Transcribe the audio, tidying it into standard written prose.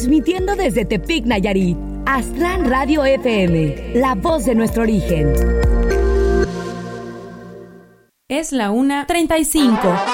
Transmitiendo desde Tepic, Nayarit. Aztlán Radio FM, la voz de nuestro origen. Es la 1:35.